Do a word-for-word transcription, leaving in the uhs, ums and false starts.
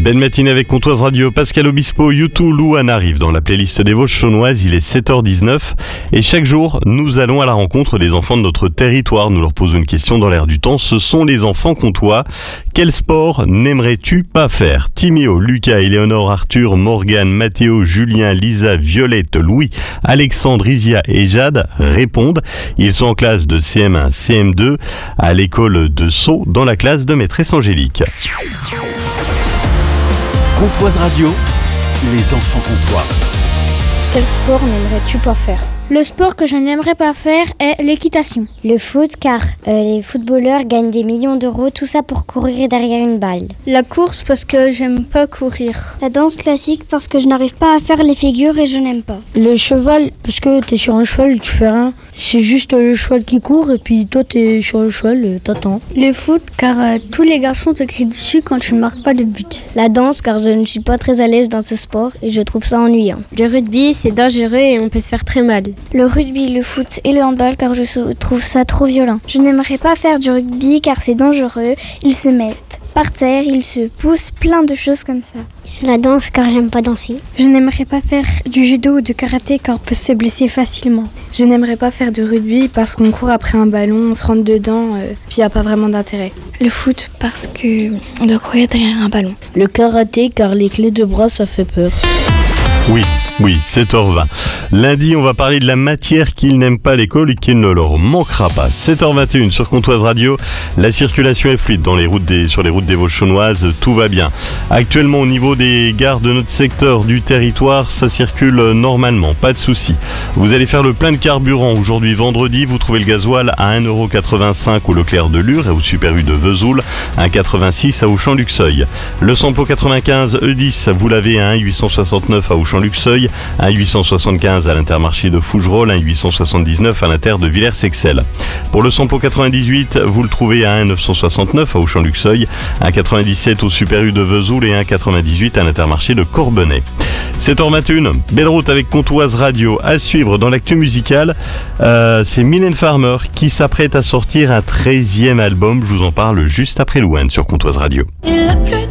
Belle matinée avec Comptoise Radio, Pascal Obispo, YouTube, Louane arrive dans la playlist des Vosges chaunoises, il est sept heures dix-neuf et chaque jour nous allons à la rencontre des enfants de notre territoire. Nous leur posons une question dans l'air du temps, ce sont les enfants comtois. Quel sport n'aimerais-tu pas faire? Timéo, Lucas, Éléonore, Arthur, Morgane, Mathéo, Julien, Lisa, Violette, Louis, Alexandre, Isia et Jade répondent. Ils sont en classe de C M un, C M deux à l'école de Sceaux dans la classe de maîtresse Angélique. Comptoise Radio, les enfants comtois. Quel sport n'aimerais-tu pas faire? Le sport que je n'aimerais pas faire est l'équitation. Le foot, car euh, les footballeurs gagnent des millions d'euros, tout ça pour courir derrière une balle. La course, parce que j'aime pas courir. La danse classique, parce que je n'arrive pas à faire les figures et je n'aime pas. Le cheval, parce que t'es sur un cheval, tu fais rien. C'est juste le cheval qui court et puis toi t'es sur le cheval, t'attends. Le foot, car euh, tous les garçons te crient dessus quand tu ne marques pas de but. La danse, car je ne suis pas très à l'aise dans ce sport et je trouve ça ennuyant. Le rugby, c'est dangereux et on peut se faire très mal. Le rugby, le foot et le handball, car je trouve ça trop violent. Je n'aimerais pas faire du rugby car c'est dangereux. Ils se mettent par terre, ils se poussent, plein de choses comme ça. C'est la danse car j'aime pas danser. Je n'aimerais pas faire du judo ou de karaté car on peut se blesser facilement. Je n'aimerais pas faire de rugby parce qu'on court après un ballon, on se rentre dedans, euh, puis il n'y a pas vraiment d'intérêt. Le foot parce que on doit courir derrière un ballon. Le karaté car les clés de bras ça fait peur. Oui, oui, sept heures vingt. Lundi, on va parler de la matière qu'ils n'aiment pas à l'école et qui ne leur manquera pas. sept heures vingt et une sur Comptoise Radio. La circulation est fluide dans les routes des, sur les routes des Vosges chaunoises. Tout va bien. Actuellement, au niveau des gares de notre secteur du territoire, ça circule normalement. Pas de souci. Vous allez faire le plein de carburant. Aujourd'hui, vendredi, vous trouvez le gasoil à un euro quatre-vingt-cinq au Leclerc de Lure et au Super U de Vesoul, un euro quatre-vingt-six à Auchan-Luxeuil. Le samplon quatre-vingt-quinze E dix, vous l'avez à un euro huit cent soixante-neuf à Auchan-Luxeuil, un euro huit cent soixante-quinze à l'Intermarché de Fougerolles, un euro huit cent soixante-dix-neuf à l'Inter de Villers-Sexel. Pour le samplon quatre-vingt-dix-huit, vous le trouvez à un euro neuf cent soixante-neuf à Auchan-Luxeuil, un euro quatre-vingt-dix-sept au Super U de Vesoul et un euro quatre-vingt-dix-huit à l'Intermarché de Corbeny. sept heures vingt et une, belle route avec Comptoise Radio. À suivre dans l'actu musicale, euh, c'est Mylène Farmer qui s'apprête à sortir un treizième album. Je vous en parle juste après Louane sur Comptoise Radio. Il a plu